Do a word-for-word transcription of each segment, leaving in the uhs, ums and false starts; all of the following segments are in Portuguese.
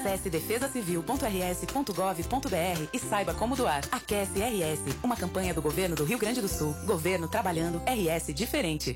Acesse defesa civil ponto r s ponto gov ponto b r e saiba como doar. Aquece R S, uma campanha do governo do Rio Grande do Sul. Governo trabalhando, R S diferente.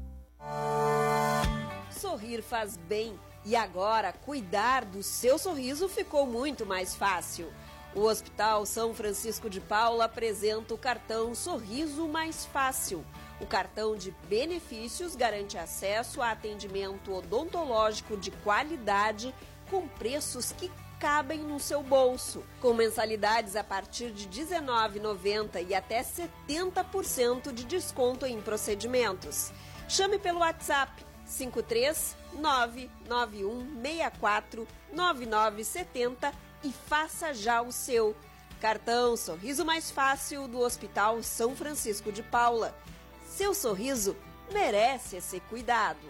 Sorrir faz bem e agora cuidar do seu sorriso ficou muito mais fácil. O Hospital São Francisco de Paula apresenta o cartão Sorriso Mais Fácil. O cartão de benefícios garante acesso a atendimento odontológico de qualidade com preços que cabem no seu bolso, com mensalidades a partir de dezenove reais e noventa centavos e até setenta por cento de desconto em procedimentos. Chame pelo WhatsApp cinco três nove nove um seis quatro nove nove sete zero e faça já o seu. Cartão Sorriso Mais Fácil do Hospital São Francisco de Paula. Seu sorriso merece esse cuidado.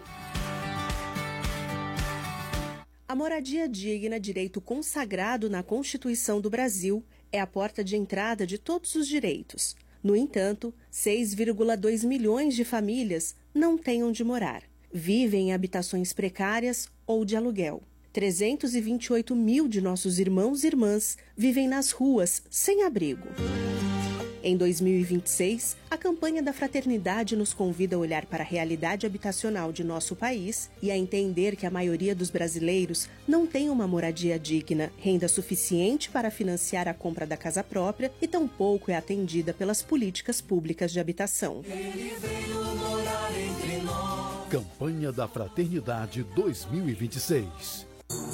A moradia digna, direito consagrado na Constituição do Brasil, é a porta de entrada de todos os direitos. No entanto, seis vírgula dois milhões de famílias não têm onde morar. Vivem em habitações precárias ou de aluguel. trezentos e vinte e oito mil de nossos irmãos e irmãs vivem nas ruas, sem abrigo. Em dois mil e vinte e seis, a campanha da Fraternidade nos convida a olhar para a realidade habitacional de nosso país e a entender que a maioria dos brasileiros não tem uma moradia digna, renda suficiente para financiar a compra da casa própria e tampouco é atendida pelas políticas públicas de habitação. Ele veio morar entre nós. Campanha da Fraternidade dois mil e vinte e seis.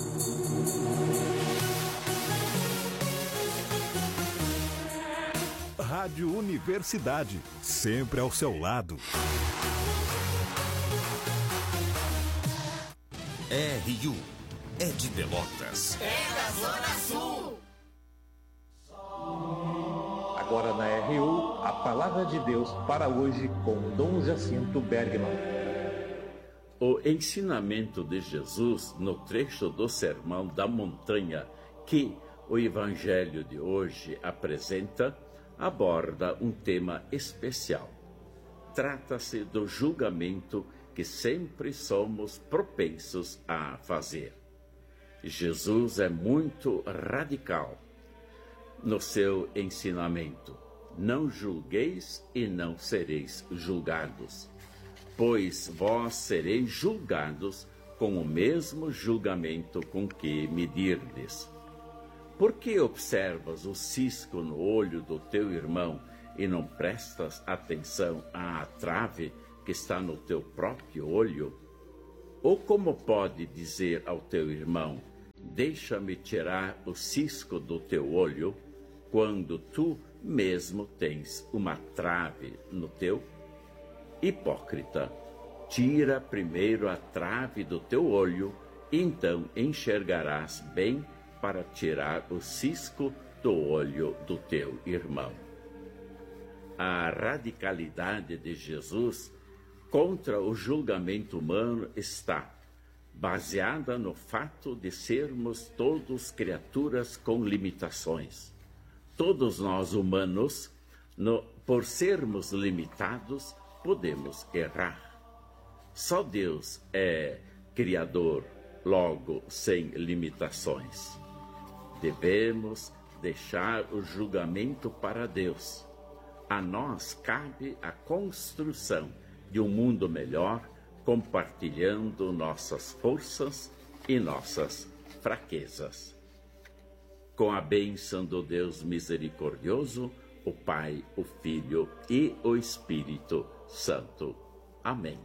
Rádio Universidade, sempre ao seu lado. R U é de Pelotas. É da Zona Sul. Agora na R U, a palavra de Deus para hoje com Dom Jacinto Bergman. O ensinamento de Jesus no trecho do Sermão da Montanha que o Evangelho de hoje apresenta aborda um tema especial. Trata-se do julgamento que sempre somos propensos a fazer. Jesus é muito radical no seu ensinamento. Não julgueis e não sereis julgados, pois vós sereis julgados com o mesmo julgamento com que medirdes. Por que observas o cisco no olho do teu irmão e não prestas atenção à trave que está no teu próprio olho? Ou como pode dizer ao teu irmão, deixa-me tirar o cisco do teu olho, quando tu mesmo tens uma trave no teu? Hipócrita, tira primeiro a trave do teu olho, então enxergarás bem para tirar o cisco do olho do teu irmão. A radicalidade de Jesus contra o julgamento humano está baseada no fato de sermos todos criaturas com limitações. Todos nós humanos, no, por sermos limitados, podemos errar. Só Deus é Criador, logo sem limitações. Devemos deixar o julgamento para Deus. A nós cabe a construção de um mundo melhor, compartilhando nossas forças e nossas fraquezas. Com a bênção do Deus misericordioso, o Pai, o Filho e o Espírito Santo. Amém.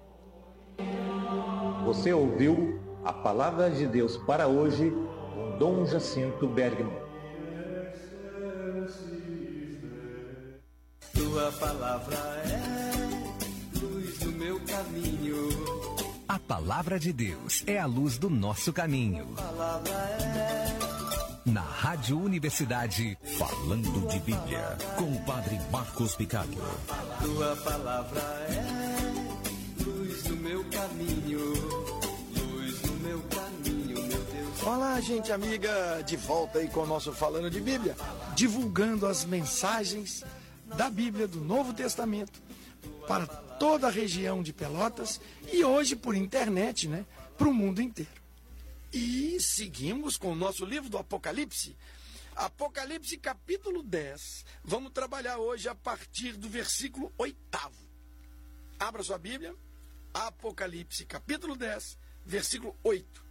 Você ouviu a palavra de Deus para hoje com Dom Jacinto Bergman. Tua palavra é luz no meu caminho. A palavra de Deus é a luz do nosso caminho. A palavra é... Na Rádio Universidade, falando de Bíblia, com o Padre Marcos Picado. Tua palavra é luz no meu caminho. Luz no meu caminho, meu Deus. Olá, gente amiga, de volta aí com o nosso Falando de Bíblia, divulgando as mensagens da Bíblia do Novo Testamento para toda a região de Pelotas e hoje por internet, né, para o mundo inteiro. E seguimos com o nosso livro do Apocalipse. Apocalipse capítulo dez. Vamos trabalhar hoje a partir do versículo oitavo. Abra sua Bíblia. Apocalipse capítulo dez, versículo oito.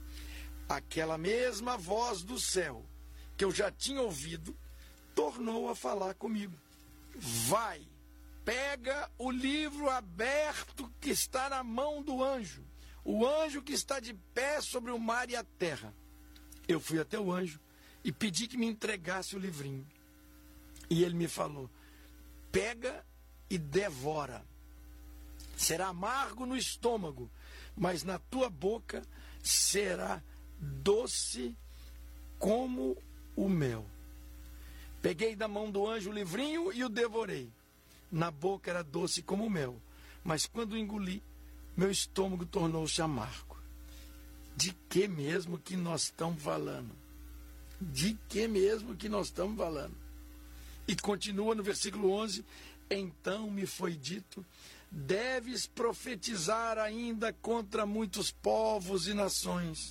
Aquela mesma voz do céu que eu já tinha ouvido tornou a falar comigo. Vai, pega o livro aberto que está na mão do anjo, o anjo que está de pé sobre o mar e a terra. Eu fui até o anjo e pedi que me entregasse o livrinho. E ele me falou: pega e devora. Será amargo no estômago, mas na tua boca será doce como o mel. Peguei da mão do anjo o livrinho e o devorei. Na boca era doce como o mel, mas quando engoli, meu estômago tornou-se amargo. De que mesmo que nós estamos falando? De que mesmo que nós estamos falando? E continua no versículo onze: então me foi dito: deves profetizar ainda contra muitos povos e nações,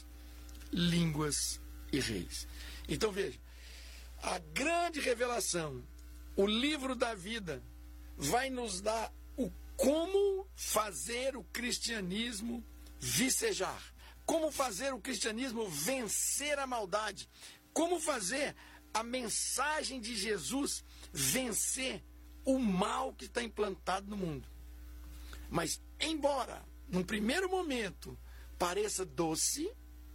línguas e reis. Então veja, a grande revelação, o livro da vida, vai nos dar o como fazer o cristianismo vicejar, como fazer o cristianismo vencer a maldade, como fazer a mensagem de Jesus vencer o mal que está implantado no mundo. Mas, embora, num primeiro momento, pareça doce,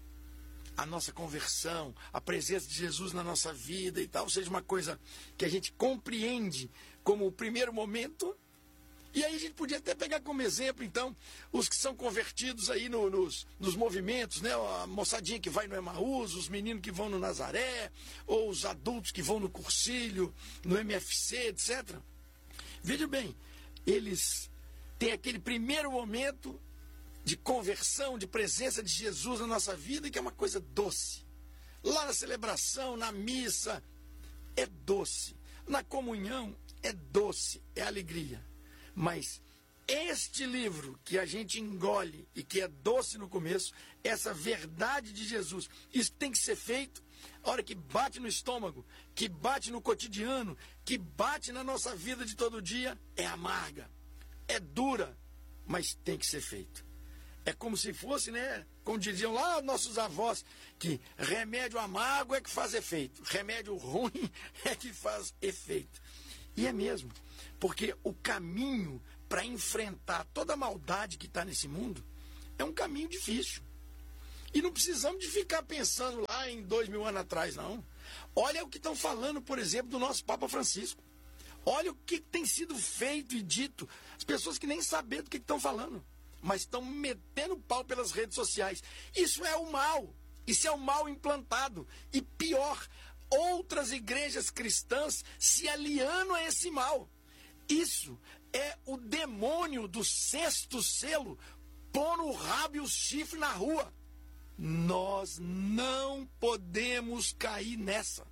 a nossa conversão, a presença de Jesus na nossa vida e tal, seja uma coisa que a gente compreende como o primeiro momento, e aí a gente podia até pegar como exemplo, então, os que são convertidos aí no, nos, nos movimentos, né? A moçadinha que vai no Emaús, os meninos que vão no Nazaré, ou os adultos que vão no Cursilho, no M F C, etcétera. Veja bem, eles têm aquele primeiro momento de conversão, de presença de Jesus na nossa vida, que é uma coisa doce. Lá na celebração, na missa, é doce. Na comunhão, é doce, é alegria. Mas este livro que a gente engole e que é doce no começo, essa verdade de Jesus, isso tem que ser feito a hora que bate no estômago, que bate no cotidiano, que bate na nossa vida de todo dia, é amarga, é dura, mas tem que ser feito. É como se fosse, né, como diziam lá nossos avós, que remédio amargo é que faz efeito, remédio ruim é que faz efeito. E é mesmo, porque o caminho para enfrentar toda a maldade que está nesse mundo é um caminho difícil. E não precisamos de ficar pensando lá em dois mil anos atrás, não. Olha o que estão falando, por exemplo, do nosso Papa Francisco. Olha o que tem sido feito e dito. As pessoas que nem sabem do que estão falando, mas estão metendo pau pelas redes sociais. Isso é o mal. Isso é o mal implantado. E pior, outras igrejas cristãs se aliando a esse mal. Isso é o demônio do sexto selo pondo o rabo e o chifre na rua. Nós não podemos cair nessa.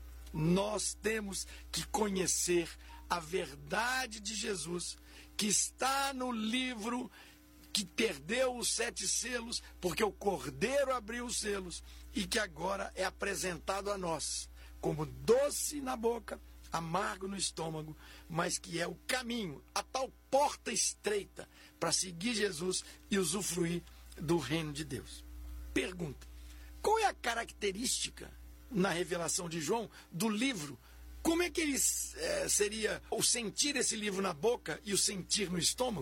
Nós temos que conhecer a verdade de Jesus, que está no livro que perdeu os sete selos, porque o Cordeiro abriu os selos, e que agora é apresentado a nós como doce na boca, amargo no estômago, mas que é o caminho, a tal porta estreita para seguir Jesus e usufruir do reino de Deus. Pergunta: qual é a característica na revelação de João do livro? Como é que ele é, seria o sentir esse livro na boca e o sentir no estômago?